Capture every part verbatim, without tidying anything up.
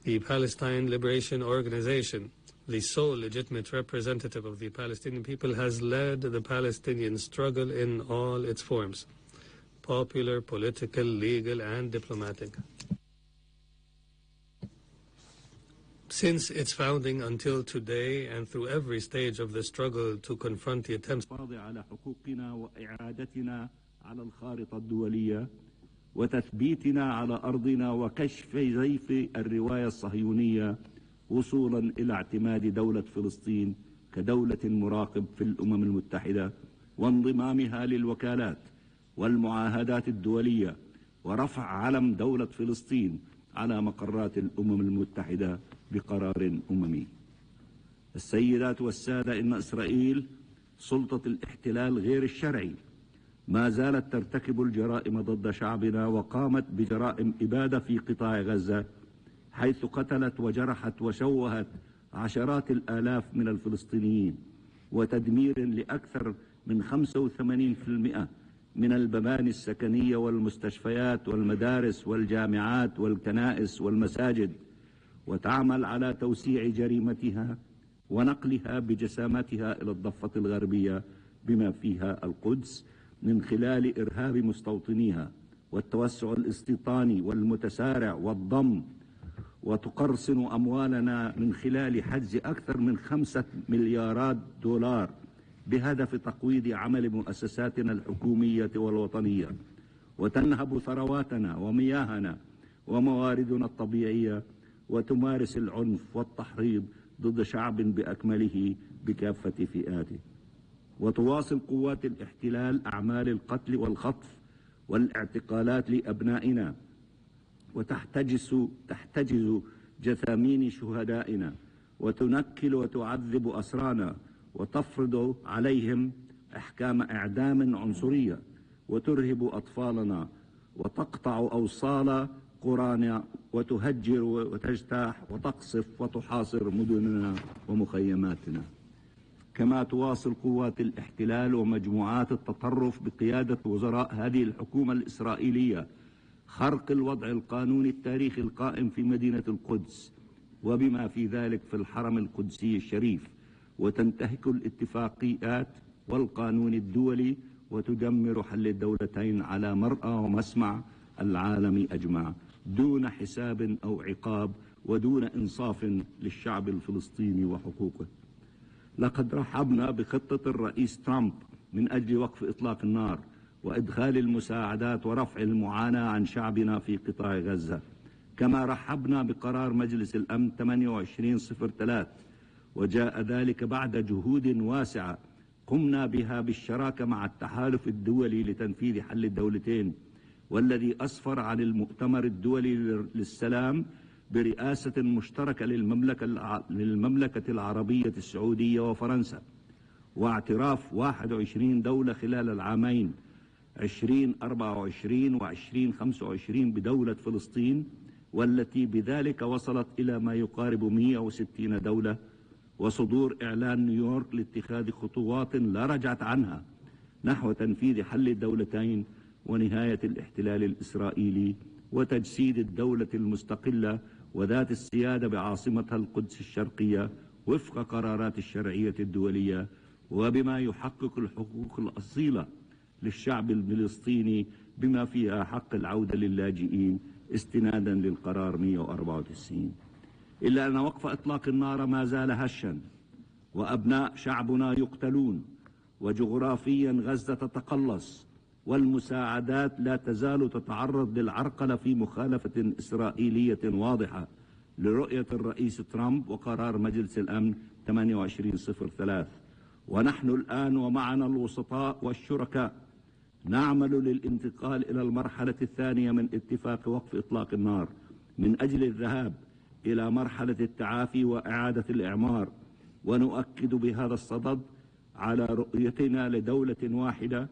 The Palestine Liberation Organization, the sole legitimate representative of the Palestinian people, has led the Palestinian struggle in all its forms: popular, political, legal, and diplomatic. Since its founding until today, and through every stage of the struggle to confront the attempts على حقوقنا وإعادتنا على الخارطة الدولية وتثبيتنا على أرضنا وكشف زيف الرواية الصهيونية وصولا إلى اعتماد دولة فلسطين كدولة مراقب في الأمم المتحدة وانضمامها للوكالات والمعاهدات الدولية ورفع علم دولة فلسطين على مقرات الأمم المتحدة بقرار أممي. السيدات والسادة، إن إسرائيل سلطة الاحتلال غير الشرعي ما زالت ترتكب الجرائم ضد شعبنا، وقامت بجرائم إبادة في قطاع غزة، حيث قتلت وجرحت وشوهت عشرات الآلاف من الفلسطينيين، وتدمير لأكثر من خمسة وثمانين بالمئة من المباني السكنية والمستشفيات والمدارس والجامعات والكنائس والمساجد، وتعمل على توسيع جريمتها ونقلها بجسامتها إلى الضفة الغربية بما فيها القدس من خلال إرهاب مستوطنيها والتوسع الاستيطاني والمتسارع والضم، وتقرصن أموالنا من خلال حجز أكثر من خمسة مليارات دولار بهدف تقويض عمل مؤسساتنا الحكومية والوطنية، وتنهب ثرواتنا ومياهنا ومواردنا الطبيعية، وتمارس العنف والتحريض ضد شعب بأكمله بكافة فئاته. وتواصل قوات الاحتلال أعمال القتل والخطف والاعتقالات لأبنائنا، وتحتجز تحتجز جثامين شهدائنا، وتنكل وتعذب أسرانا، وتفرض عليهم أحكام إعدام عنصرية، وترهب أطفالنا، وتقطع أوصال قرانا، وتهجر وتجتاح وتقصف وتحاصر مدننا ومخيماتنا. كما تواصل قوات الاحتلال ومجموعات التطرف بقيادة وزراء هذه الحكومة الإسرائيلية خرق الوضع القانوني التاريخي القائم في مدينة القدس وبما في ذلك في الحرم القدسي الشريف، وتنتهك الاتفاقيات والقانون الدولي، وتدمر حل الدولتين على مرأى ومسمع العالم أجمع دون حساب أو عقاب ودون إنصاف للشعب الفلسطيني وحقوقه. لقد رحبنا بخطة الرئيس ترامب من أجل وقف إطلاق النار وإدخال المساعدات ورفع المعاناة عن شعبنا في قطاع غزة، كما رحبنا بقرار مجلس الأمن ثمانية وعشرين صفر ثلاثة، وجاء ذلك بعد جهود واسعة قمنا بها بالشراكة مع التحالف الدولي لتنفيذ حل الدولتين، والذي أسفر عن المؤتمر الدولي للسلام برئاسة مشتركة للمملكة للمملكة العربية السعودية وفرنسا، واعتراف واحد وعشرين دولة خلال العامين عشرين أربعة وعشرين وعشرين خمسة وعشرين بدولة فلسطين، والتي بذلك وصلت إلى ما يقارب مئة وستين دولة، وصدور إعلان نيويورك لاتخاذ خطوات لا رجعة عنها نحو تنفيذ حل الدولتين ونهاية الاحتلال الإسرائيلي وتجسيد الدولة المستقلة وذات السيادة بعاصمتها القدس الشرقية وفق قرارات الشرعية الدولية، وبما يحقق الحقوق الأصيلة للشعب الفلسطيني بما فيها حق العودة للاجئين استنادا للقرار مئة وأربعة وتسعين. إلا أن وقف إطلاق النار ما زال هشا، وأبناء شعبنا يقتلون، وجغرافيا غزة تتقلص، والمساعدات لا تزال تتعرض للعرقلة في مخالفة إسرائيلية واضحة لرؤية الرئيس ترامب وقرار مجلس الأمن ثمانية وعشرين صفر ثلاثة. ونحن الآن ومعنا الوسطاء والشركاء نعمل للانتقال إلى المرحلة الثانية من اتفاق وقف إطلاق النار من أجل الذهاب إلى مرحلة التعافي وإعادة الإعمار، ونؤكد بهذا الصدد على رؤيتنا لدولة واحدة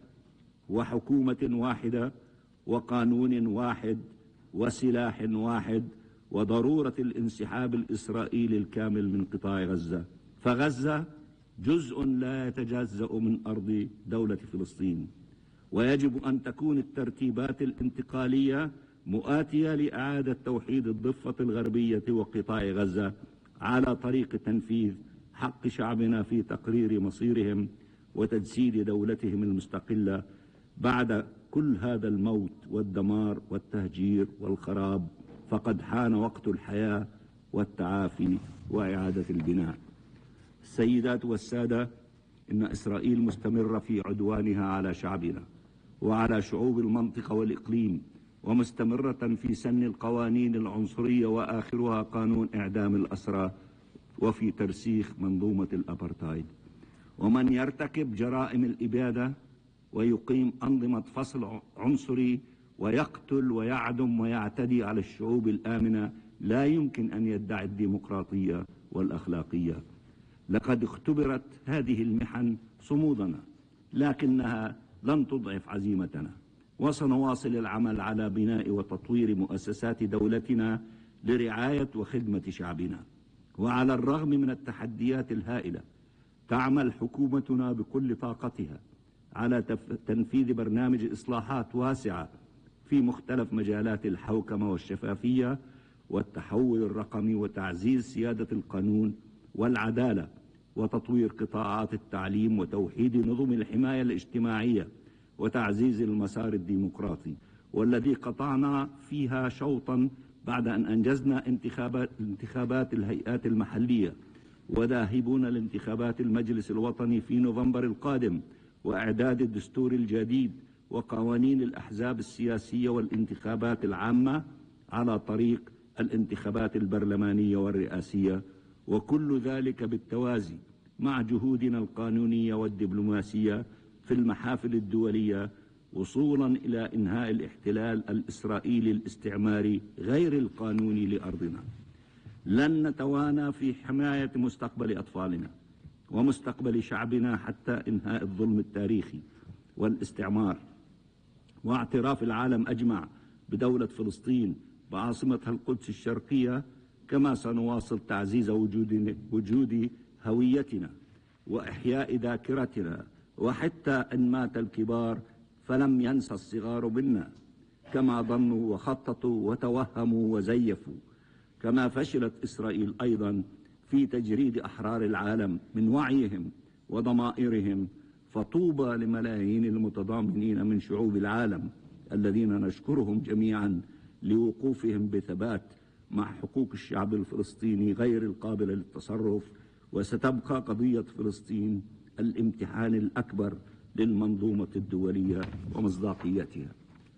وحكومة واحدة وقانون واحد وسلاح واحد، وضرورة الانسحاب الإسرائيلي الكامل من قطاع غزة، فغزة جزء لا يتجزأ من أرض دولة فلسطين، ويجب أن تكون الترتيبات الانتقالية مؤاتية لإعادة توحيد الضفة الغربية وقطاع غزة على طريق تنفيذ حق شعبنا في تقرير مصيرهم وتجسيد دولتهم المستقلة بعد كل هذا الموت والدمار والتهجير والخراب. فقد حان وقت الحياة والتعافي وإعادة البناء. السيدات والسادة، إن إسرائيل مستمرة في عدوانها على شعبنا وعلى شعوب المنطقة والإقليم، ومستمرة في سن القوانين العنصرية وآخرها قانون إعدام الأسرى، وفي ترسيخ منظومة الأبرتايد. ومن يرتكب جرائم الإبادة ويقيم أنظمة فصل عنصري ويقتل ويعدم ويعتدي على الشعوب الآمنة لا يمكن أن يدعي الديمقراطية والأخلاقية. لقد اختبرت هذه المحن صمودنا، لكنها لن تضعف عزيمتنا، وسنواصل العمل على بناء وتطوير مؤسسات دولتنا لرعاية وخدمة شعبنا. وعلى الرغم من التحديات الهائلة، تعمل حكومتنا بكل طاقتها على تنفيذ برنامج إصلاحات واسعة في مختلف مجالات الحوكمة والشفافية والتحول الرقمي، وتعزيز سيادة القانون والعدالة، وتطوير قطاعات التعليم، وتوحيد نظم الحماية الاجتماعية، وتعزيز المسار الديمقراطي، والذي قطعنا فيها شوطا بعد أن أنجزنا انتخابات, انتخابات الهيئات المحلية، وذاهبون لانتخابات المجلس الوطني في نوفمبر القادم، وإعداد الدستور الجديد وقوانين الأحزاب السياسية والانتخابات العامة على طريق الانتخابات البرلمانية والرئاسية، وكل ذلك بالتوازي مع جهودنا القانونية والدبلوماسية في المحافل الدولية، وصولا إلى إنهاء الاحتلال الإسرائيلي الاستعماري غير القانوني لأرضنا. لن نتوانى في حماية مستقبل أطفالنا ومستقبل شعبنا حتى إنهاء الظلم التاريخي والاستعمار، واعتراف العالم أجمع بدولة فلسطين بعاصمتها القدس الشرقية، كما سنواصل تعزيز وجود, وجود هويتنا وإحياء ذاكرتنا، وحتى إن مات الكبار فلم ينسى الصغار منا، كما ظنوا وخططوا وتوهموا وزيفوا. كما فشلت إسرائيل أيضا في تجريد أحرار العالم من وعيهم وضمائرهم، فطوبى لملايين المتضامنين من شعوب العالم الذين نشكرهم جميعا لوقوفهم بثبات مع حقوق الشعب الفلسطيني غير القابلة للتصرف. وستبقى قضية فلسطين الامتحان الأكبر للمنظومة الدولية ومصداقيتها.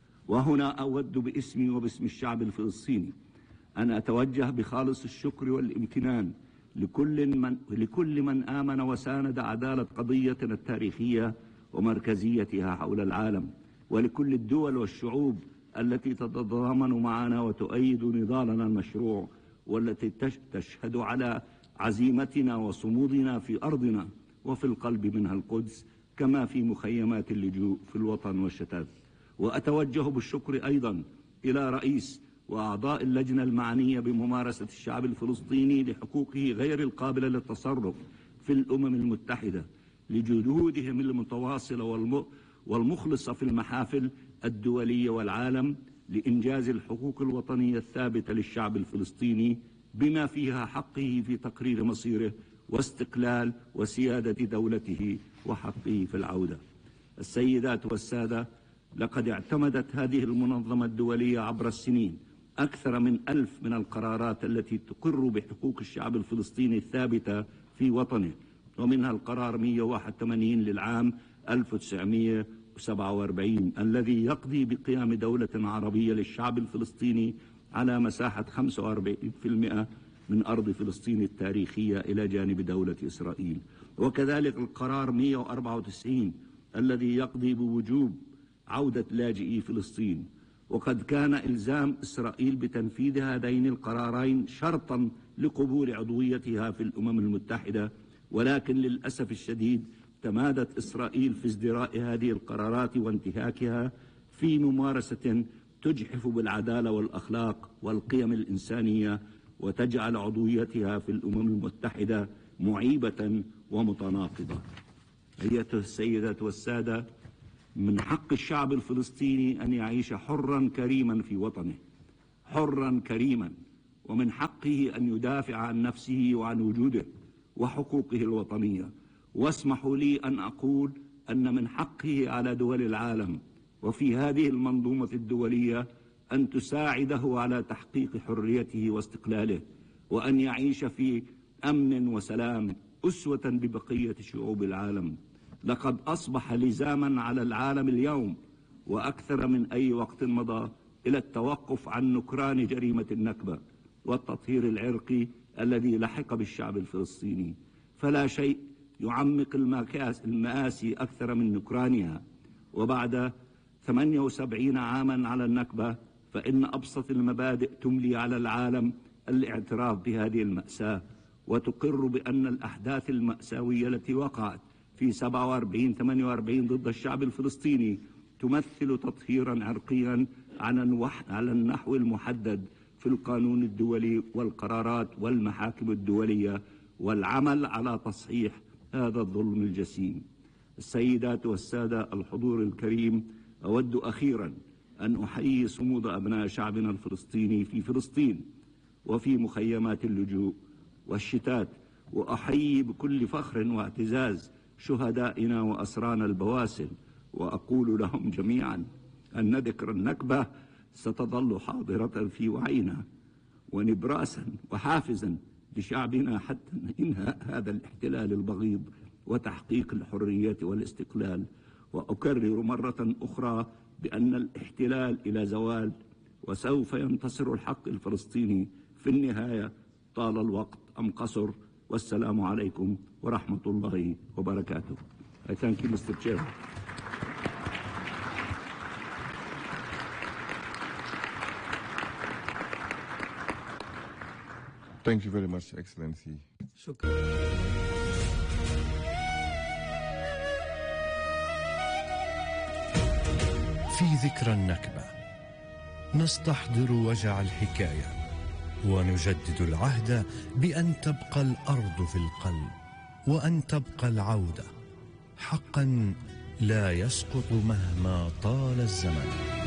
وهنا أود باسمي وباسم الشعب الفلسطيني أن أتوجه بخالص الشكر والامتنان لكل من, لكل من آمن وساند عدالة قضيتنا التاريخية ومركزيتها حول العالم، ولكل الدول والشعوب التي تتضامن معنا وتؤيد نضالنا المشروع، والتي تشهد على عزيمتنا وصمودنا في أرضنا وفي القلب منها القدس، كما في مخيمات اللجوء في الوطن والشتات. وأتوجه بالشكر أيضا إلى رئيس وأعضاء اللجنة المعنية بممارسة الشعب الفلسطيني لحقوقه غير القابلة للتصرف في الأمم المتحدة لجهودهم المتواصلة والمخلصة في المحافل الدولية والعالم لإنجاز الحقوق الوطنية الثابتة للشعب الفلسطيني، بما فيها حقه في تقرير مصيره واستقلال وسيادة دولته وحقه في العودة. السيدات والسادة، لقد اعتمدت هذه المنظمة الدولية عبر السنين أكثر من ألف من القرارات التي تقر بحقوق الشعب الفلسطيني الثابتة في وطنه، ومنها القرار مئة وواحد وثمانين للعام ألف وتسعمئة وسبعة وأربعين الذي يقضي بقيام دولة عربية للشعب الفلسطيني على مساحة خمسة وأربعين بالمئة من أرض فلسطين التاريخية إلى جانب دولة إسرائيل. وكذلك القرار مئة وأربعة وتسعين الذي يقضي بوجوب عودة لاجئي فلسطين. وقد كان إلزام إسرائيل بتنفيذ هذين القرارين شرطا لقبول عضويتها في الأمم المتحدة، ولكن للأسف الشديد تمادت إسرائيل في ازدراء هذه القرارات وانتهاكها في ممارسة تجحف بالعدالة والأخلاق والقيم الإنسانية، وتجعل عضويتها في الأمم المتحدة معيبة ومتناقضة. أيتها السيدات والسادة، من حق الشعب الفلسطيني أن يعيش حرا كريما في وطنه، حرا كريما، ومن حقه أن يدافع عن نفسه وعن وجوده وحقوقه الوطنية. واسمحوا لي أن أقول أن من حقه على دول العالم وفي هذه المنظومة الدولية أن تساعده على تحقيق حريته واستقلاله، وأن يعيش في أمن وسلام أسوة ببقية شعوب العالم. لقد أصبح لزاما على العالم اليوم وأكثر من أي وقت مضى إلى التوقف عن نكران جريمة النكبة والتطهير العرقي الذي لحق بالشعب الفلسطيني. فلا شيء يعمق المآسي أكثر من نكرانها. وبعد ثمانية وسبعين عاما على النكبة فإن أبسط المبادئ تملي على العالم الاعتراف بهذه المأساة وتقر بأن الأحداث المأساوية التي وقعت في سبعة وأربعين ثمانية وأربعين ضد الشعب الفلسطيني تمثل تطهيرا عرقيا على النحو المحدد في القانون الدولي والقرارات والمحاكم الدولية، والعمل على تصحيح هذا الظلم الجسيم. السيدات والسادة الحضور الكريم، أود أخيرا أن أحيي صمود أبناء شعبنا الفلسطيني في فلسطين وفي مخيمات اللجوء والشتات، وأحيي بكل فخر واعتزاز شهدائنا وأسرانا البواسل، وأقول لهم جميعا أن ذكر النكبة ستظل حاضرة في وعينا ونبراسا وحافزا لشعبنا حتى إنهاء هذا الاحتلال البغيض وتحقيق الحرية والاستقلال. وأكرر مرة أخرى بأن الاحتلال إلى زوال، وسوف ينتصر الحق الفلسطيني في النهاية، طال الوقت أم قصر. والسلام عليكم ورحمة الله وبركاته. I thank you, Mister Chair. Thank you very much, Excellency. شكرا. في ذكرى النكبة نستحضر وجع الحكاية ونجدد العهد بأن تبقى الأرض في القلب، وأن تبقى العودة حقا لا يسقط مهما طال الزمن.